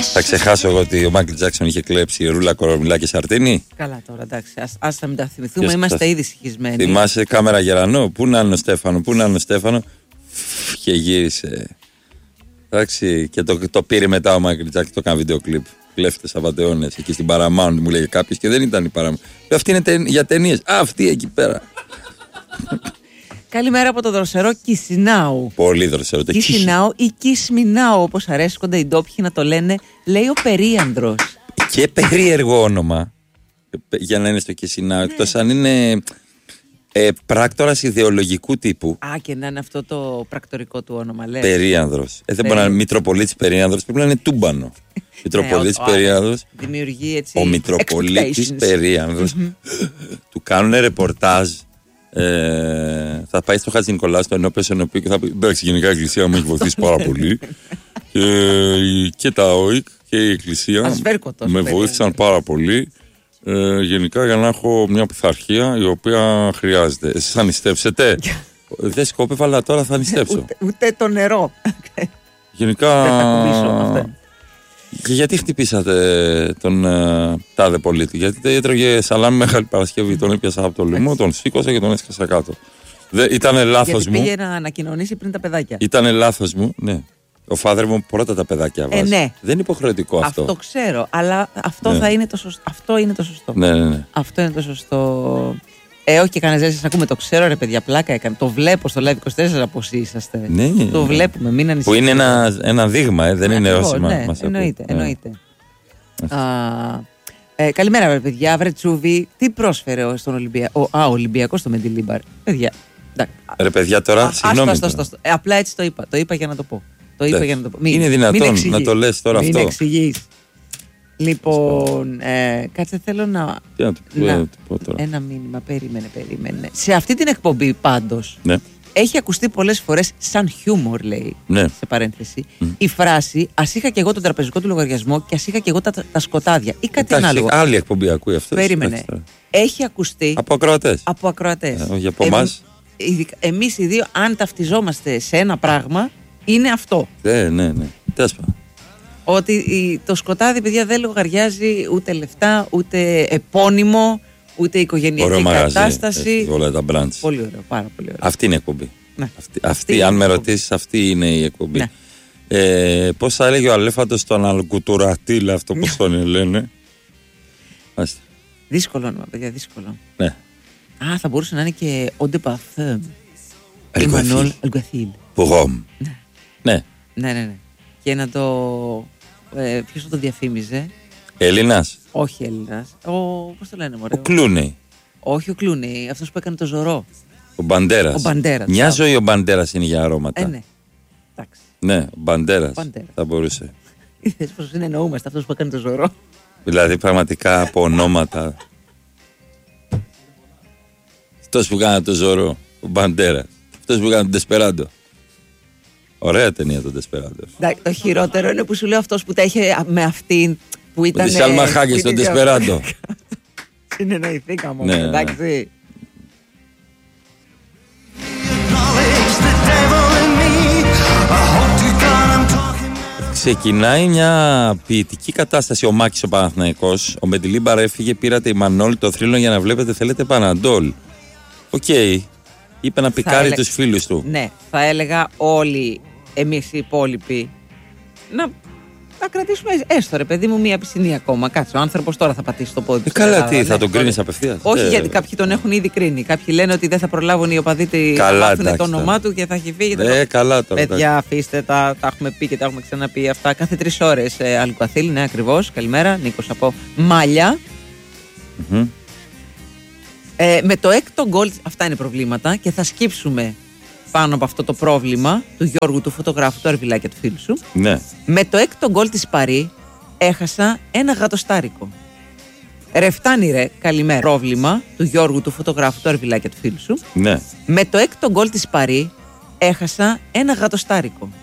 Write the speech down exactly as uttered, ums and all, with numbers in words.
Θα ξεχάσω εγώ ότι ο Μάικλ Τζάκσον είχε κλέψει ρούλα, κορομιλά και σαρτίνι. Καλά τώρα, εντάξει. Ας, ας θα μην τα θυμηθούμε, και είμαστε ήδη συγχυσμένοι. Θυμάσαι κάμερα Γερανό, πού να είναι ο Στέφανο, πού να είναι ο Στέφανο. Και γύρισε. Εντάξει, και το, το πήρε μετά ο Μάικλ Τζάκσον, το έκανε βίντεο κλιπ. Κλέφτες απατεώνες εκεί στην Paramount, μου λέγε κάποιος και δεν ήταν η Paramount. Αυτή είναι ται, για ταινίες. Α, αυτή εκεί πέρα. Καλημέρα από το δροσερό Κισινάου. Πολύ δροσερό. Κισινάου ή Κισμινάου, όπως αρέσκονται οι ντόπιοι να το λένε, λέει ο Περίανδρος. Και περίεργο όνομα για να είναι στο Κισινάου, ναι. Εκτός αν είναι ε, πράκτορας ιδεολογικού τύπου. Α, και να είναι αυτό το πρακτορικό του όνομα, λέει. Περίανδρος. Ε, δεν μπορεί να είναι Μητροπολίτης Περίανδρος, πρέπει να είναι Τούμπανο. Μητροπολίτης ναι, Περίανδρος. Δημιουργεί έτσι. Ο Μητροπολίτης Περίανδρος. Του κάνουν ρεπορτάζ. Ε, θα πάει στο Χατζη Νικολάου, στο ενώπιο ενώπιο και θα πει: εντάξει, γενικά η Εκκλησία μου έχει βοηθήσει πάρα πολύ. και, και τα ΟΙΚ και η Εκκλησία με βοήθησαν πάρα πολύ. Ε, γενικά για να έχω μια πειθαρχία η οποία χρειάζεται. Εσείς θα νηστεύσετε? Δεν σκόπευα, αλλά τώρα θα νηστεύσω. ούτε, ούτε το νερό. Γενικά. Και γιατί χτυπήσατε τον uh, τάδε πολίτη? Γιατί έτρωγε σαλάμι Μεγάλη Παρασκευή. Τον έπιασα από το λαιμό, τον σήκωσα και τον έσκασα κάτω. Ήτανε λάθος μου. Πήγε να ανακοινωνήσει πριν τα παιδάκια. Ήτανε λάθος μου, ναι. Ο φάδερ μου πρώτα τα παιδάκια βάζει. Ε, ναι. Δεν είναι υποχρεωτικό αυτό. Αυτό ξέρω, αλλά αυτό, ναι. θα είναι το σωστό. αυτό είναι το σωστό. Ναι, ναι, ναι. Αυτό είναι το σωστό. Ε, όχι και κανένα δεν σας ακούμε, το ξέρω ρε παιδιά, πλάκα έκανε. Το βλέπω στο Live είκοσι τέσσερα πως είσαστε. Ναι, το ναι. βλέπουμε, μην ανησυχείτε. Που είναι ένα, ένα δείγμα, ε, δεν Α, είναι εγώ, όσημα. Ναι, μας εννοείται. ακούει. εννοείται. Α, ε, καλημέρα ρε παιδιά, βρε Τσούβι, τι πρόσφερε ο, στον Ολυμπιακό, ο, α, ο Ολυμπιακός στο Μεντιλίμπαρ. Παιδιά, ρε παιδιά τώρα, συγγνώμη. Άστο, άστο, άστο. Ε, απλά έτσι το είπα, το είπα για να το πω. Το είπα για να το πω. Μην, είναι δυνατόν να το λες τώρα μην αυτό? Μην εξηγείς. Λοιπόν, ε, κάτσε θέλω να... Τι να του πω, να, να του πω τώρα. Ένα μήνυμα, περίμενε, περίμενε. Σε αυτή την εκπομπή πάντως, ναι. έχει ακουστεί πολλές φορές σαν χιούμορ, λέει, ναι. σε παρένθεση, mm. η φράση «Ας είχα και εγώ τον τραπεζικό του λογαριασμό και ας είχα και εγώ τα, τα σκοτάδια» ή κάτι ανάλογο. Άλλη εκπομπή ακούει αυτό. Περίμενε. Έχει ακουστεί από ακροατές. Από ακροατές. Ε, όχι από εμάς. Εμείς οι δύο, αν ταυτιζόμαστε σε ένα πράγμα, είναι αυτό. Ναι, ναι, ναι. Τέσπα. Ότι το σκοτάδι, παιδιά, δεν λογαριάζει ούτε λεφτά, ούτε επώνυμο, ούτε οικογενειακή ωραίο κατάσταση. Μαγαζί, όλα τα branch. Πολύ ωραίο, πάρα πολύ ωραίο. Αυτή είναι η εκπομπή. Ναι. Αυτή, αυτή, αυτή αν με ρωτήσεις, αυτή είναι η εκπομπή. Ναι. Ε, πώς θα έλεγε ο Αλέφαντος στον Αλκουτουρατήλ, αυτό πώς τον λένε. Άστε. Δύσκολο όνομα, παιδιά, δύσκολο. Ναι. Α, θα μπορούσε να είναι και ο Ντεπαθέμ. Εμμανουέλ Αλγκουαθίλ. Πογόμ. Ναι. Ναι. Ναι, ναι, ναι. Και να το. Ε, ποιος θα το διαφήμιζε? Έλληνας. Όχι Έλληνας. Ο. Πώς το λένε, μωρέ? Ο Κλούνεϊ. Όχι ο Κλούνεϊ, αυτός που έκανε το Ζωρό. Ο Μπαντέρας. Ο Μπαντέρας. Μια ζωή ο Μπαντέρας είναι για αρώματα. Ε, ναι. Εντάξει. Ναι, ο Μπαντέρας. Μπαντέρας. Θα μπορούσε. Είδες πως συνεννοούμαστε, αυτός που έκανε το Ζωρό. Δηλαδή πραγματικά από ονόματα. Αυτός που έκανε το Ζωρό, ο Μπαντέρας. Αυτός που έκανε τον Ντεσπεράντο. Ωραία ταινία το Ντεσπεράντο. Το χειρότερο είναι που σου λέω αυτός που τα είχε με αυτήν που ήταν. Με τη Σάλμα Χάγε στον Ντεσπεράντο. Συνεννοηθήκαμε, ναι, εντάξει. Ξεκινάει μια ποιητική κατάσταση ο Μάκης ο Παναθηναϊκός. Ο Μεντιλίμπαρ έφυγε, πήρατε η Μανώλη το θρύλο για να βλέπετε, θέλετε Παναντόλ. Οκ. Okay. Είπε να πικάρει έλεγα... τους φίλους του. Ναι, θα έλεγα όλοι εμείς οι υπόλοιποι να, να κρατήσουμε έστω ρε παιδί μου μια πισινή ακόμα. Κάτσε, ο άνθρωπος τώρα θα πατήσει το πόδι του. Ε, καλά, τι, ναι, θα τον κρίνεις απευθείας? Όχι, ε, γιατί κάποιοι τον έχουν ήδη κρίνει. Κάποιοι λένε ότι δεν θα προλάβουν οι οπαδοί να μάθουν το όνομά του και θα έχει φύγει. Ε, το... καλά τώρα. Παιδιά, αφήστε τα, τα έχουμε πει και τα έχουμε ξαναπεί αυτά κάθε τρεις ώρες. Ε, Αλκουαθίλ, ναι, ακριβώς. Καλημέρα, Νίκος από Μάλια. Mm-hmm. Ε, με το έκτο γκολ, αυτά είναι προβλήματα και θα σκύψουμε πάνω από αυτό το πρόβλημα του Γιώργου, του φωτογράφου, του Αρβιλάκια, του φίλου σου. Ναι. Με το έκτο γκολ της Παρί έχασα ένα γατοστάρικο. Ρε φτάνει ρε, καλημέρα. Πρόβλημα του Γιώργου, του φωτογράφου, του Αρβιλάκια, του φίλου σου. Ναι. Με το έκτο γκολ της Παρί έχασα ένα γατοστάρικο.